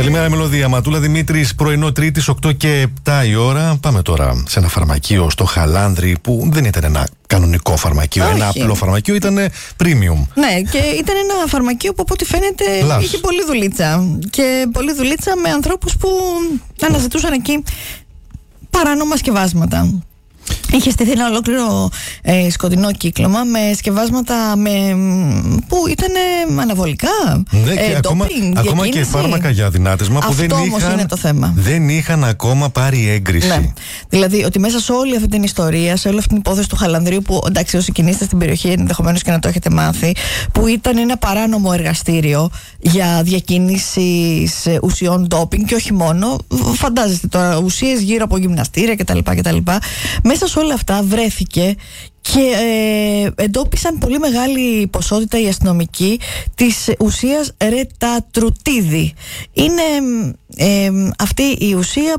Καλημέρα, Μελωδία. Ματούλα Δημήτρης, πρωινό Τρίτης, 8 και 7 η ώρα. Πάμε τώρα σε ένα φαρμακείο στο Χαλάνδρη που δεν ήταν ένα κανονικό φαρμακείο, ένα απλό φαρμακείο, ήταν premium. Ναι, και ήταν ένα φαρμακείο που από ό,τι φαίνεται είχε πολλή δουλίτσα. Και πολλή δουλίτσα με ανθρώπους που αναζητούσαν εκεί παράνομα σκευάσματα. Είχε στηθεί ένα ολόκληρο σκοτεινό κύκλωμα με σκευάσματα που ήταν αναβολικά. Ναι, και ακόμα και φάρμακα για αδυνάτισμα που δεν είχαν ακόμα πάρει έγκριση. Ναι. Δηλαδή ότι μέσα σε όλη αυτή την ιστορία, σε όλη αυτή την υπόθεση του Χαλανδρίου, που εντάξει, όσοι κινείστε στην περιοχή ενδεχομένως και να το έχετε μάθει, που ήταν ένα παράνομο εργαστήριο για διακίνηση ουσιών ντόπινγκ και όχι μόνο. Φαντάζεστε τώρα, ουσίες γύρω από γυμναστήρια κτλ. Μέσα σε όλα αυτά βρέθηκε και εντόπισαν πολύ μεγάλη ποσότητα οι αστυνομικοί της ουσίας ρετατρουτίδη. Είναι αυτή η ουσία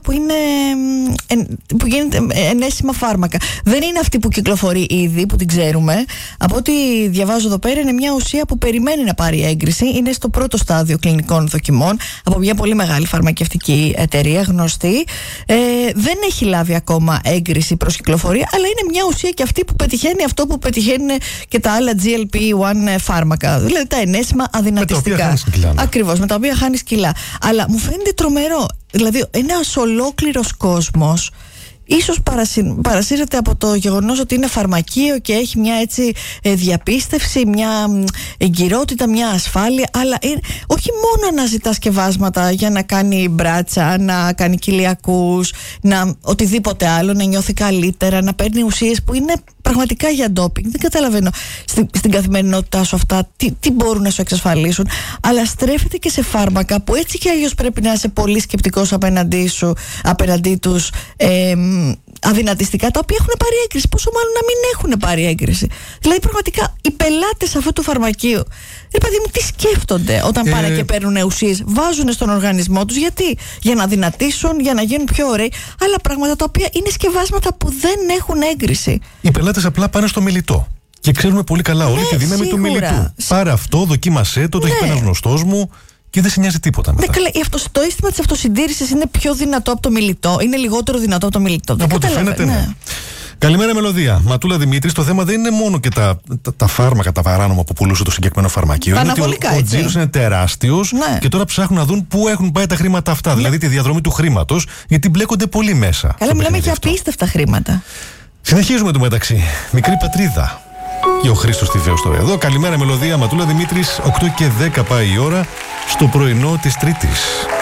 που γίνεται ενέσιμα φάρμακα. Δεν είναι αυτή που κυκλοφορεί ήδη, που την ξέρουμε. Από ό,τι διαβάζω εδώ πέρα, είναι μια ουσία που περιμένει να πάρει έγκριση. Είναι στο πρώτο στάδιο κλινικών δοκιμών από μια πολύ μεγάλη φαρμακευτική εταιρεία γνωστή. Δεν έχει λάβει ακόμα έγκριση προς κυκλοφορία, αλλά είναι μια ουσία και αυτή που πετυχαίνει αυτό που πετυχαίνουν και τα άλλα GLP-1 φάρμακα. Δηλαδή τα ενέσιμα αδυνατιστικά. Ακριβώς, με τα οποία χάνεις κιλά. Αλλά μου φαίνεται τρομερό. Δηλαδή, ένας ολόκληρος κόσμος ίσως παρασύρεται από το γεγονός ότι είναι φαρμακείο και έχει μια έτσι διαπίστευση, μια εγκυρότητα, μια ασφάλεια, αλλά όχι μόνο να ζητά σκευάσματα για να κάνει μπράτσα, να κάνει κοιλιακούς, να οτιδήποτε άλλο, να νιώθει καλύτερα, να παίρνει ουσίες που είναι πραγματικά για ντόπινγκ. Δεν καταλαβαίνω στην καθημερινότητά σου αυτά τι μπορούν να σου εξασφαλίσουν, αλλά στρέφεται και σε φάρμακα που έτσι και αλλιώς πρέπει να είσαι πολύ σκεπτικός απέναντί τους, αδυνατιστικά, τα οποία έχουν πάρει έγκριση. Πόσο μάλλον να μην έχουν πάρει έγκριση. Δηλαδή, πραγματικά οι πελάτες αυτού του φαρμακείου, παιδί μου, τι σκέφτονται όταν πάνε και παίρνουν ουσίες, βάζουν στον οργανισμό τους, γιατί? Για να δυνατήσουν, για να γίνουν πιο ωραίοι, αλλά πράγματα τα οποία είναι σκευάσματα που δεν έχουν έγκριση. Οι πελάτες απλά πάνε στο μιλητό. Και ξέρουμε πολύ καλά όλη τη δύναμη του μιλητού. Πάρε αυτό, δοκίμασέ το, το έχει πει ένας γνωστός μου. Και δεν σε νοιάζει τίποτα μετά. Ναι, καλά, το αίσθημα της αυτοσυντήρησης είναι πιο δυνατό από το μιλητό. Είναι λιγότερο δυνατό από το μιλητό. Από ό,τι φαίνεται, ναι. Καλημέρα, Μελωδία. Ματούλα Δημήτρης, το θέμα δεν είναι μόνο και τα φάρμακα, τα παράνομα που πουλούσε το συγκεκριμένο φαρμακείο. Είναι ότι ο τζίρος είναι τεράστιος, ναι. Και τώρα ψάχνουν να δουν πού έχουν πάει τα χρήματα αυτά. Ναι. Δηλαδή τη διαδρομή του χρήματος, γιατί μπλέκονται πολύ μέσα. Καλά, μιλάμε για απίστευτα χρήματα. Συνεχίζουμε το μεταξύ. Μικρή πατρίδα. Και ο Χρήστος Τιφέος τώρα εδώ. Καλημέρα, Μελωδία. Ματούλα Δημήτρης, 8 και 10 πάει η ώρα στο πρωινό της Τρίτης.